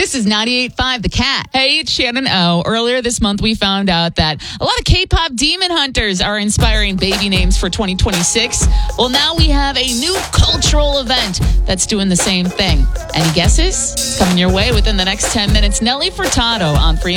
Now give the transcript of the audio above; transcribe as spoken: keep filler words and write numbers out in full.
This is ninety-eight point five The Cat. Hey, it's Shannon O. Earlier this month, we found out that a lot of K-pop demon hunters are inspiring baby names for twenty twenty-six. Well, now we have a new cultural event that's doing the same thing. Any guesses? Coming your way within the next ten minutes. Nelly Furtado on Free